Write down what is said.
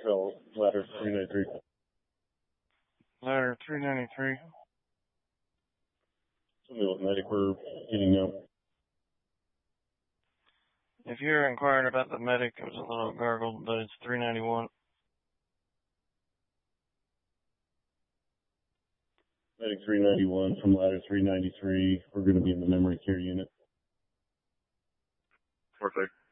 Nashville, ladder 393. Ladder 393. Tell me what medic we're getting now. If you're inquiring about the medic, it was a little gargled, but it's 391. Medic 391 from ladder 393. We're going to be in the memory care unit. Perfect.